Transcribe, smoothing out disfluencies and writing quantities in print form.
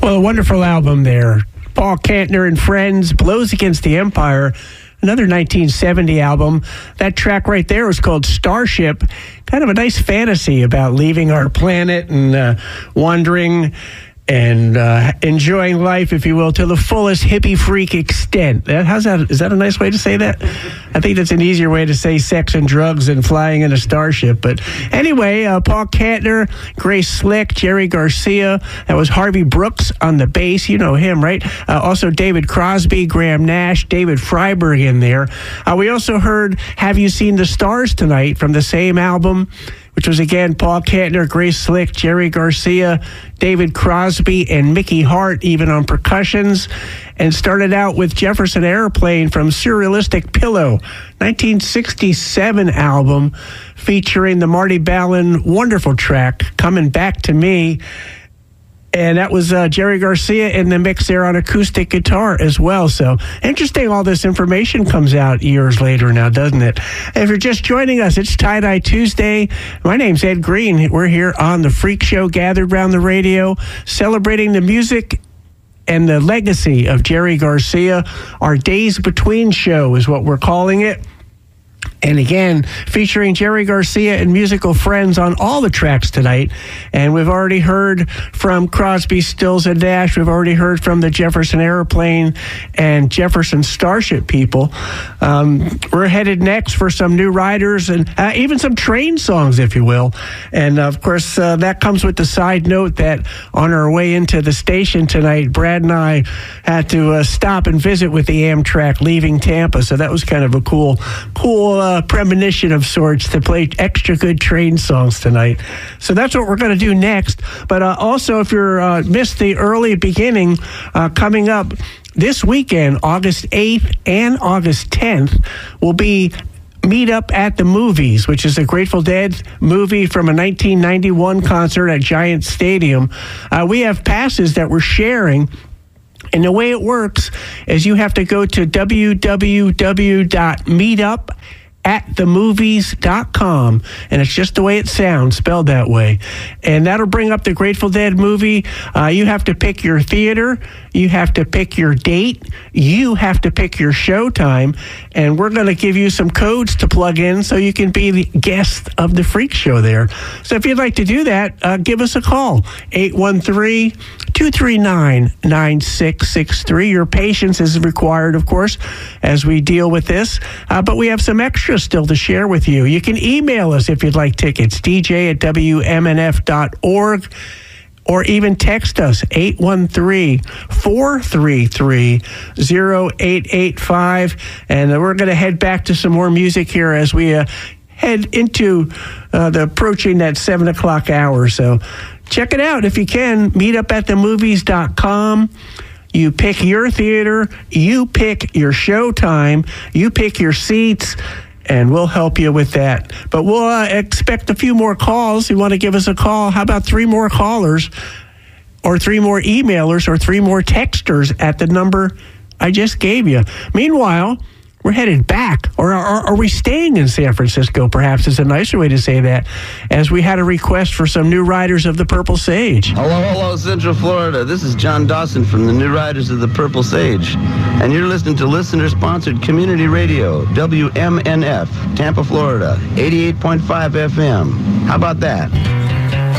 Well, a wonderful album there. Paul Kantner and Friends, Blows Against the Empire, another 1970 album. That track right there was called Starship. Kind of a nice fantasy about leaving our planet and wandering and enjoying life, if you will, to the fullest hippie freak extent. Is that a nice way to say that? I think that's an easier way to say sex and drugs and flying in a starship. But anyway, Paul Kantner, Grace Slick, Jerry Garcia. That was Harvey Brooks on the bass. You know him, right? Also David Crosby, Graham Nash, David Freiberg in there. We also heard Have You Seen the Stars Tonight from the same album, which was, again, Paul Kantner, Grace Slick, Jerry Garcia, David Crosby, and Mickey Hart, even on percussions, and started out with Jefferson Airplane from Surrealistic Pillow, 1967 album featuring the Marty Balin wonderful track, Coming Back to Me. And that was Jerry Garcia in the mix there on acoustic guitar as well. So interesting, all this information comes out years later now, doesn't it? If you're just joining us, it's Tie-Dye Tuesday. My name's Ed Green. We're here on The Freak Show, gathered around the radio, celebrating the music and the legacy of Jerry Garcia. Our Days Between show is what we're calling it. And again, featuring Jerry Garcia and musical friends on all the tracks tonight. And we've already heard from Crosby, Stills, and Nash. We've already heard from the Jefferson Airplane and Jefferson Starship people. We're headed next for some new riders and even some train songs, if you will. And, of course, that comes with the side note that on our way into the station tonight, Brad and I had to stop and visit with the Amtrak leaving Tampa. So that was kind of a cool premonition of sorts to play extra good train songs tonight. So that's what we're going to do next. But also, if you're missed the early beginning, coming up this weekend, August 8th and August 10th, will be Meet Up at the Movies, which is a Grateful Dead movie from a 1991 concert at Giant Stadium. We have passes that we're sharing. And the way it works is you have to go to www.meetup@themovies.com, and it's just the way it sounds, spelled that way. And that'll bring up the Grateful Dead movie. You have to pick your theater. You have to pick your date. You have to pick your showtime. And we're going to give you some codes to plug in so you can be the guest of the Freak Show there. So if you'd like to do that, give us a call, 813-239-9663. Your patience is required, of course, as we deal with this. But we have some extras still to share with you. You can email us if you'd like tickets, dj@wmnf.org. Or even text us, 813-433-0885. And we're going to head back to some more music here as we head into approaching that 7 o'clock hour. So check it out if you can. Meetupatthemovies.com. You pick your theater, you pick your showtime, you pick your seats, and we'll help you with that. But we'll expect a few more calls. You want to give us a call? How about 3 more callers or 3 more emailers or 3 more texters at the number I just gave you? Meanwhile, we're headed back, or are we staying in San Francisco, perhaps is a nicer way to say that, as we had a request for some new riders of the Purple Sage. Hello, Central Florida. This is John Dawson from the New Riders of the Purple Sage, and you're listening to listener-sponsored community radio, WMNF, Tampa, Florida, 88.5 FM. How about that?